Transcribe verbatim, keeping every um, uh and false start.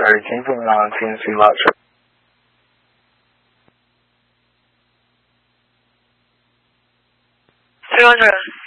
耳机不能让情绪冒出。 对方主任。